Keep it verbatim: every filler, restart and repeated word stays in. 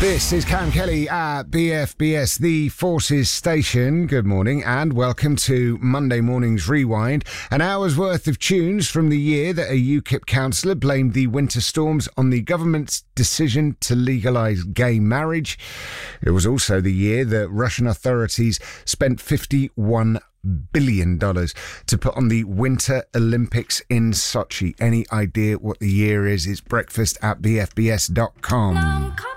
This is Cam Kelly at B F B S, the Forces Station. Good morning and welcome to Monday morning's Rewind. An hour's worth of tunes from the year that a U KIP councillor blamed the winter storms on the government's decision to legalise gay marriage. It was also the year that Russian authorities spent fifty-one billion dollars to put on the Winter Olympics in Sochi. Any idea what the year is? It's breakfast at b f b s dot com.